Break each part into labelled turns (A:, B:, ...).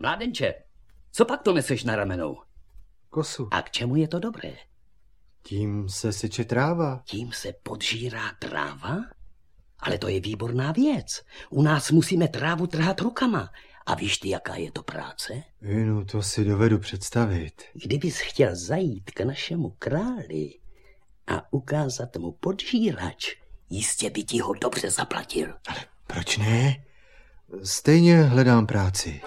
A: Mládenče, co pak to neseš na ramenou?
B: Kosu.
A: A k čemu je to dobré?
B: Tím se seče tráva.
A: Tím se podžírá tráva? Ale to je výborná věc. U nás musíme trávu trhat rukama. A víš ty, jaká je to práce?
B: No, to si dovedu představit.
A: Kdybys chtěl zajít k našemu králi a ukázat mu podžírač, jistě by ti ho dobře zaplatil.
B: Ale proč ne? Stejně hledám práci.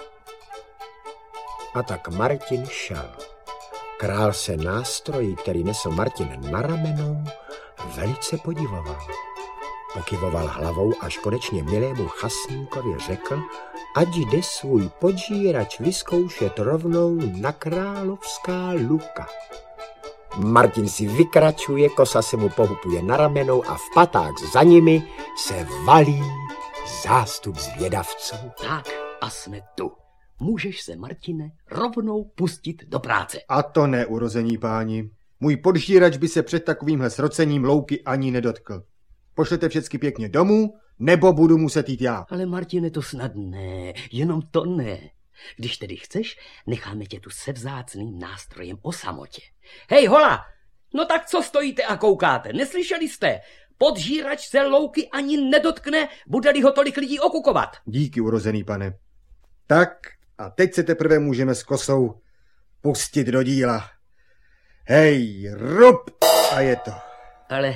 C: A tak Martin šel. Král se nástroji, který nesl Martin na ramenou, velice podivoval. Pokyvoval hlavou, až konečně milému chasníkovi řekl, ať jde svůj podžírač vyzkoušet rovnou na královská luka. Martin si vykračuje, kosa se mu pohupuje na ramenou a v paták za nimi se valí zástup zvědavců.
A: Tak a jsme tu. Můžeš se, Martine, rovnou pustit do práce.
B: A to ne, urození páni. Můj podžírač by se před takovýmhle srocením louky ani nedotkl. Pošlete všecky pěkně domů, nebo budu muset jít já.
A: Ale Martine, to snad ne, jenom to ne. Když tedy chceš, necháme tě tu se vzácným nástrojem o samotě. Hej, hola, no tak co stojíte a koukáte? Neslyšeli jste? Podžírač se louky ani nedotkne, bude-li ho tolik lidí okukovat.
B: Díky, urozený pane. Tak a teď se teprve můžeme s kosou pustit do díla. Hej, rub! A je to.
A: Ale,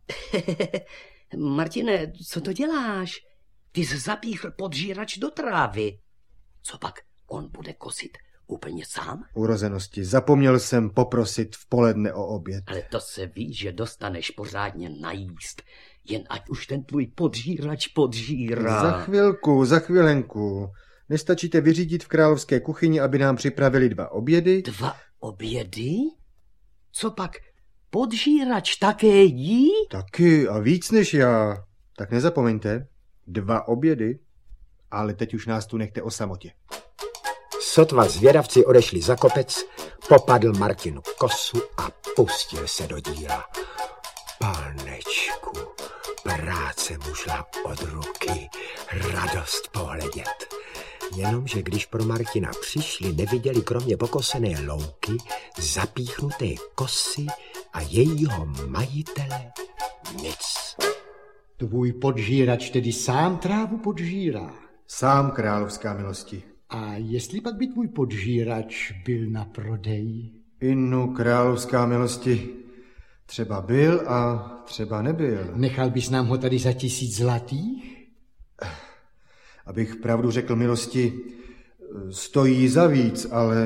A: Martine, co to děláš? Ty jsi zapíchl podžírač do trávy. Co pak on bude kosit úplně sám?
B: Urozenosti, zapomněl jsem poprosit v poledne o oběd.
A: Ale to se ví, že dostaneš pořádně najíst. Jen ať už ten tvůj podžírač podžírá.
B: Za chvilenku. Nestačíte vyřídit v královské kuchyni, aby nám připravili 2 obědy?
A: 2 obědy? Co pak, podžírač také jí?
B: Taky a víc než já. Tak nezapomeňte, 2 obědy, ale teď už nás tu nechte o samotě.
C: Sotva zvědavci odešli za kopec, popadl Martinu kosu a pustil se do díla. Panečku, práce mu šla od ruky, radost pohledět. Jenomže když pro Martina přišli, neviděli kromě pokosené louky, zapíchnuté kosy a jejího majitele nic.
D: Tvůj podžírač tedy sám trávu podžírá.
B: Sám, královská milosti.
D: A jestli pak by tvůj podžírač byl na prodej?
B: Inu, královská milosti, třeba byl a třeba nebyl.
D: Nechal bys nám ho tady za 1000 zlatých?
B: Abych pravdu řekl, milosti, stojí za víc, ale...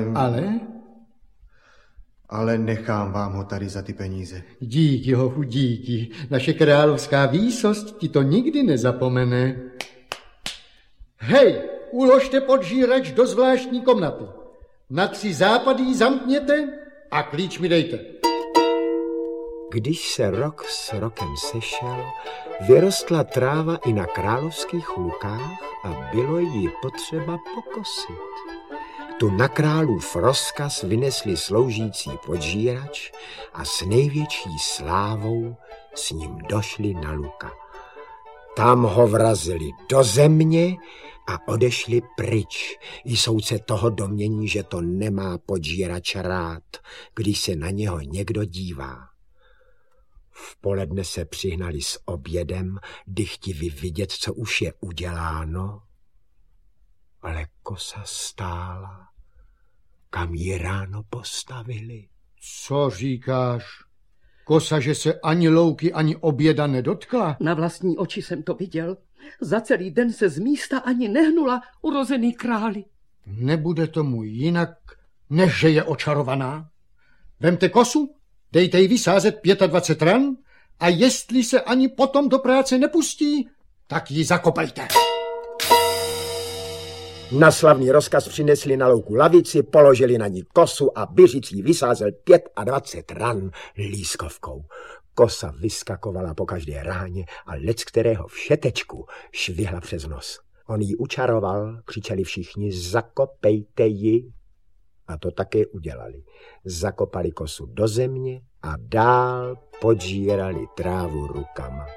B: Ale nechám vám ho tady za ty peníze.
D: Díky, hochu, díky. Naše královská výsost ti to nikdy nezapomene. Hej, uložte podžírač do zvláštní komnaty. Na 3 západy ji zamkněte a klíč mi dejte.
C: Když se rok s rokem sešel, vyrostla tráva i na královských lukách a bylo jí potřeba pokosit. Tu na králův rozkaz vynesli sloužící podžírač a s největší slávou s ním došli na luka. Tam ho vrazili do země a odešli pryč. Jsou se toho domnění, že to nemá podžírač rád, když se na něho někdo dívá. V poledne se přihnali s obědem, dychtivi vidět, co už je uděláno, ale kosa stála, kam ji ráno postavili.
D: Co říkáš? Kosa, že se ani louky, ani oběda nedotkla?
A: Na vlastní oči jsem to viděl. Za celý den se z místa ani nehnula, urozený králi.
D: Nebude tomu jinak, než že je očarovaná. Vemte kosu, dejte jí vysázet 25 ran a jestli se ani potom do práce nepustí, tak ji zakopejte.
C: Na slavný rozkaz přinesli na louku lavici, položili na ní kosu a Byřic jí vysázet 25 ran lískovkou. Kosa vyskakovala po každé ráně a leckterého všetečku švihla přes nos. On ji učaroval, křičeli všichni, zakopejte ji. A to také udělali. Zakopali kosu do země a dál podžírali trávu rukama.